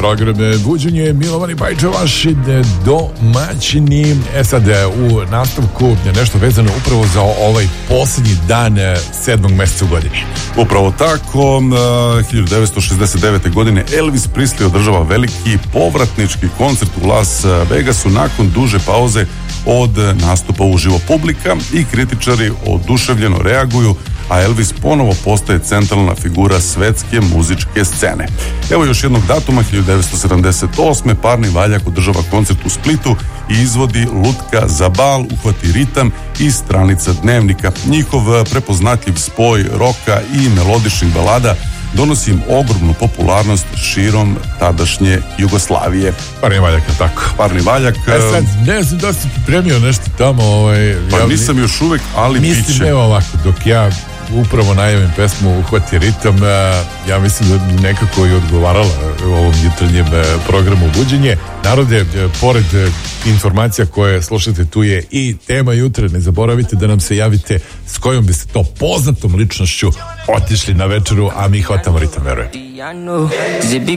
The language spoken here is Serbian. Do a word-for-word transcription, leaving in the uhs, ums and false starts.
program Buđenje, Milovani Pajče, vaši domaćini. E sad, u nastavku nešto vezano upravo za ovaj posljednji dan sedmog meseca u godini. Upravo tako, hiljadu devetsto šezdeset devete. godine Elvis Presley održava veliki povratnički koncert u Las Vegasu nakon duže pauze od nastupa uživo. Publika i kritičari oduševljeno reaguju, a Elvis ponovo postaje centralna figura svetske muzičke scene. Evo još jednog datuma, hiljadu devetsto sedamdeset osme. Parni valjak održava koncert u Splitu i izvodi Lutka za bal, uhvati ritam iz stranica Dnevnika. Njihov prepoznatljiv spoj roka i melodičnih balada donosi im ogromnu popularnost širom tadašnje Jugoslavije. Parni valjak, je tako? Parni valjak. E sad, ne znam da si pripremio nešto tamo. Ovaj, pa ja, nisam još uvek, ali mislim, biće. Evo ovako, dok ja upravo najavim pesmu Uhvati ritam, ja mislim da nekako i odgovarala ovom jutarnjem programu Buđenje. Narode, pored informacija koje slušate, tu je i tema jutra. Ne zaboravite da nam se javite s kojom biste to poznatom ličnošću otišli na večeru, a mi hvatamo ritam, verujem.